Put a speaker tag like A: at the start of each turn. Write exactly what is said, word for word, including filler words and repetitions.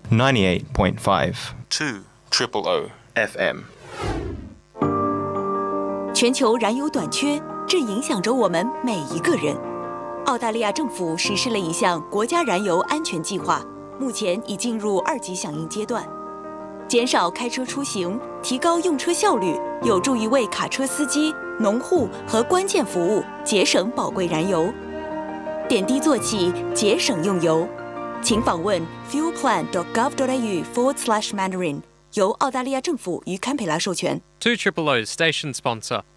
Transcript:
A: ninety-eight point five
B: two triple O F M。
C: 全球燃油短缺正影响着我们每一个人。澳大利亚政府实施了一项国家燃油安全计划，目前已进入二级响应阶段。减少开车出行，提高用车效率，有助于为卡车司机、农户和关键服务节省宝贵燃油。点滴做起，节省用油。请访问 fuelplan dot gov dot a u forward slash mandarin， 由澳大利亚政府与堪培拉授权。
D: two Triple O's station sponsor.